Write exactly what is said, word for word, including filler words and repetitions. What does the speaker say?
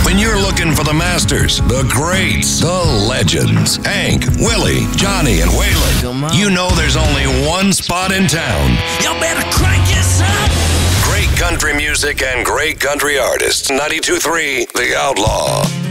When you're looking for the masters, the greats, the legends, Hank, Willie, Johnny, and Waylon, you know there's only one spot in town. Y'all better crank this up. Great country music and great country artists. ninety-two point three The Outlaw.